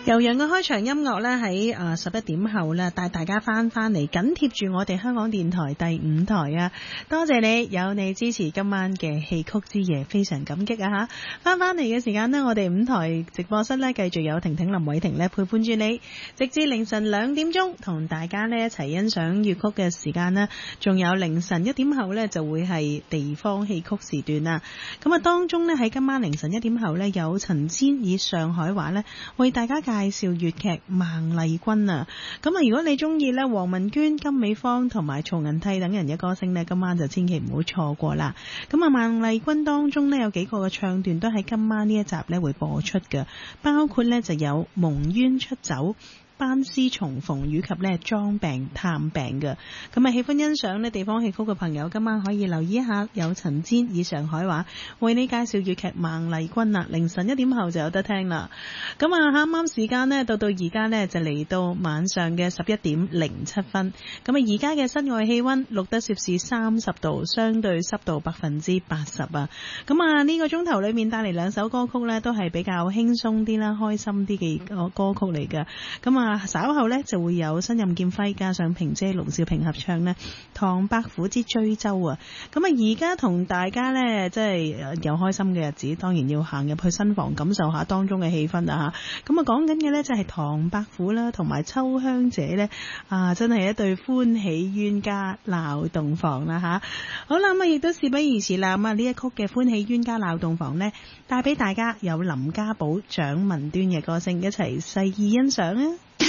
悠揚嘅開場音樂咧，喺11點後咧，帶大家翻嚟，緊貼住我哋香港電台第5台啊！多謝你，有你支持今晚嘅戲曲之夜，非常感激啊！吓，翻嚟嘅時間呢，我哋5台直播室咧，繼續有婷婷林偉婷咧陪伴住你，直至凌晨2點鐘，同大家咧一齊欣賞粵曲嘅時間呢，仲有凌晨1點後咧，就會係地方戲曲時段啦。咁啊，當中呢，喺今晚凌晨1點後咧，有陳千以上海話咧為大家介紹粵劇《孟麗君》啊。咁啊，如果你中意咧黃文娟、金美芳同埋曹銀娣等人嘅歌聲咧，今晚就千祈唔好錯過啦。咁啊，《孟麗君》當中咧有幾個嘅唱段都喺今晚呢一集咧會播出嘅，包括咧就有蒙冤出走、班師重逢以及咧裝病探病嘅。咁啊，喜歡欣賞咧地方戲曲嘅朋友，今晚可以留意一下，有陳堅以上海話為你介紹粵劇《孟麗君》啦。凌晨1點後就有得聽啦。咁啊，啱啱時間呢，到而家呢，就嚟到晚上嘅11點07分。咁啊，而家嘅室外氣溫錄得攝氏30度，相對濕度80%啊。咁啊，呢個鐘頭裏面帶嚟2首歌曲呢，都係比較輕鬆啲啦，開心啲嘅歌曲嚟嘅。咁啊，稍後呢就會有新任劍輝加上平姐龍少平合唱呢《唐伯虎之追州》啊。咁啊，而家同大家呢，即係有開心嘅日子，當然要行入去新房感受下當中嘅氣氛啊。咁啊，講緊嘅呢就係唐伯虎啦，同埋秋香姐呢，真係一對歡喜冤家鬧洞房啦吓。好啦，咁啊亦都事不宜遲啦。咁啊，呢一曲嘅歡喜冤家鬧洞房呢，帶俾大家有林家寶、蔣文端嘅歌聲，一齊細意欣賞啊！